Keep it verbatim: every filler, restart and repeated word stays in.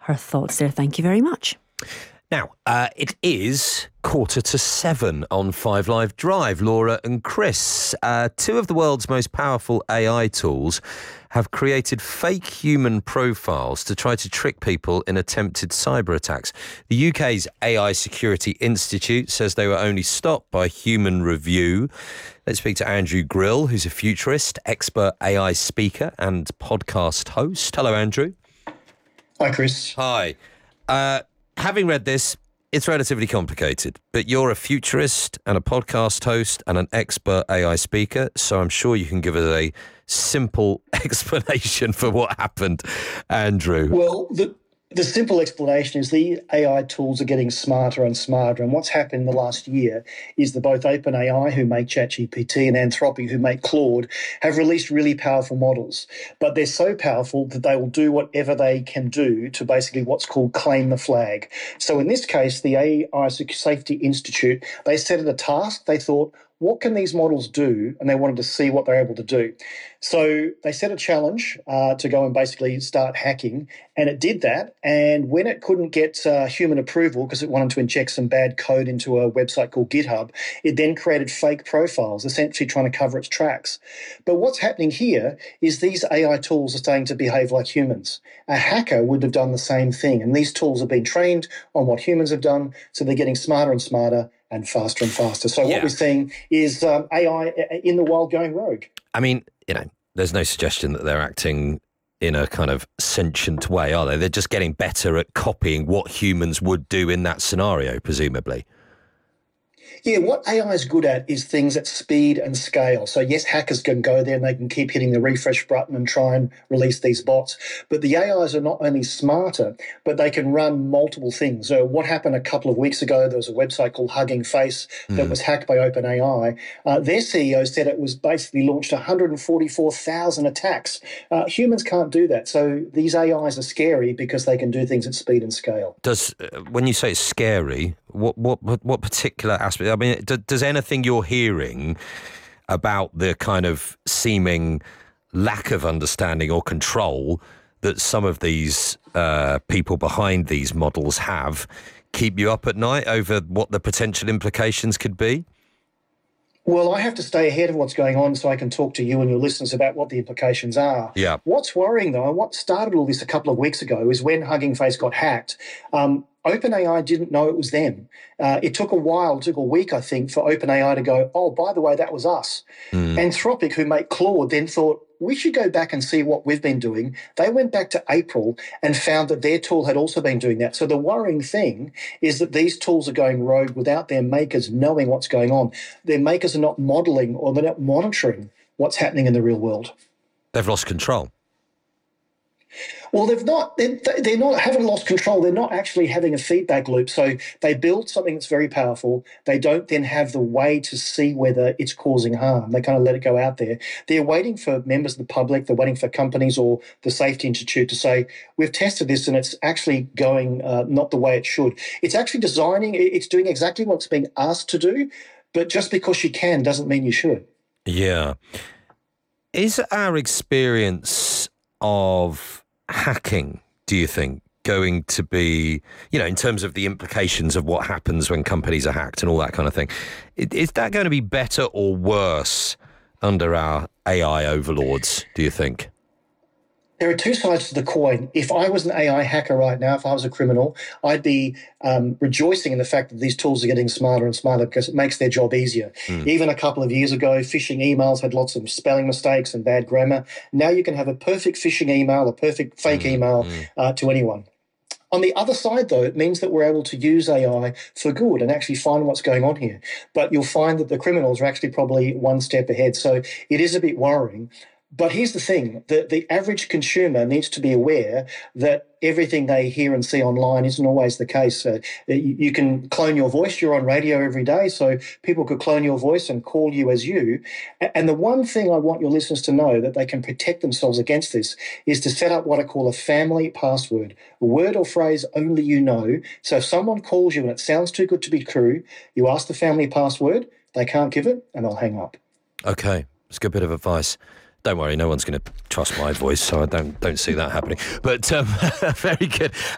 her thoughts there. Thank you very much. Now, uh, it is quarter to seven on Five Live Drive. Laura and Chris, uh, two of the world's most powerful A I tools, have created fake human profiles to try to trick people in attempted cyber attacks. The U K's A I Security Institute says they were only stopped by human review. Let's speak to Andrew Grill, who's a futurist, expert A I speaker and podcast host. Hello, Andrew. Hi, Chris. Hi. Uh, having read this, it's relatively complicated, but you're a futurist and a podcast host and an expert A I speaker, so I'm sure you can give us a simple explanation for what happened, Andrew. Well, the the simple explanation is the A I tools are getting smarter and smarter, and what's happened in the last year is that both OpenAI, who make ChatGPT, and Anthropic, who make Claude, have released really powerful models. But they're so powerful that they will do whatever they can do to basically what's called claim the flag. So in this case, the A I Safety Institute, they set it a task. They thought, what can these models do? And they wanted to see what they're able to do. So they set a challenge uh, to go and basically start hacking, and it did that. And when it couldn't get uh, human approval because it wanted to inject some bad code into a website called GitHub, it then created fake profiles, essentially trying to cover its tracks. But what's happening here is these A I tools are starting to behave like humans. A hacker would have done the same thing, and these tools have been trained on what humans have done, so they're getting smarter and smarter and faster and faster. So Yeah. what we're seeing is um, A I in the wild going rogue. I mean, you know, there's no suggestion that they're acting in a kind of sentient way, are they? They're just getting better at copying what humans would do in that scenario, presumably. Yeah, what A I is good at is things at speed and scale. So yes, hackers can go there and they can keep hitting the refresh button and try and release these bots. But the A Is are not only smarter, but they can run multiple things. So what happened a couple of weeks ago, there was a website called Hugging Face that mm. was hacked by OpenAI. Uh, their C E O said it was basically launched one hundred forty-four thousand attacks. Uh, humans can't do that. So these A Is are scary because they can do things at speed and scale. Does uh, when you say it's scary, what what what particular aspect? I mean, does anything you're hearing about the kind of seeming lack of understanding or control that some of these uh, people behind these models have keep you up at night over what the potential implications could be? Well, I have to stay ahead of what's going on so I can talk to you and your listeners about what the implications are. Yeah. What's worrying, though, and what started all this a couple of weeks ago is when Hugging Face got hacked, um, OpenAI didn't know it was them. Uh, it took a while, it took a week, I think, for OpenAI to go, oh, by the way, that was us. Mm. Anthropic, who make Claude, then thought, we should go back and see what we've been doing. They went back to April and found that their tool had also been doing that. So the worrying thing is that these tools are going rogue without their makers knowing what's going on. Their makers are not modeling or they're not monitoring what's happening in the real world. They've lost control. Well, they've not. They're, they're not haven't lost control. They're not actually having a feedback loop. So they build something that's very powerful. They don't then have the way to see whether it's causing harm. They kind of let it go out there. They're waiting for members of the public. They're waiting for companies or the Safety Institute to say, we've tested this and it's actually going uh, not the way it should. It's actually designing. It's doing exactly what it's being asked to do. But just because you can doesn't mean you should. Yeah. Is our experience of hacking, do you think, going to be, you know, in terms of the implications of what happens when companies are hacked and all that kind of thing, is that going to be better or worse under our A I overlords, do you think? There are two sides to the coin. If I was an A I hacker right now, if I was a criminal, I'd be um, rejoicing in the fact that these tools are getting smarter and smarter because it makes their job easier. Mm. Even a couple of years ago, phishing emails had lots of spelling mistakes and bad grammar. Now you can have a perfect phishing email, a perfect fake mm. email mm. Uh, to anyone. On the other side, though, it means that we're able to use A I for good and actually find what's going on here. But you'll find that the criminals are actually probably one step ahead. So it is a bit worrying. But here's the thing, the, the average consumer needs to be aware that everything they hear and see online isn't always the case. Uh, you, you can clone your voice. You're on radio every day, so people could clone your voice and call you as you. And the one thing I want your listeners to know that they can protect themselves against this is to set up what I call a family password, a word or phrase only you know. So if someone calls you and it sounds too good to be true, you ask the family password, they can't give it, and they'll hang up. Okay, it's a good bit of advice. Don't worry, no one's going to trust my voice, so I don't don't see that happening. But um, very good.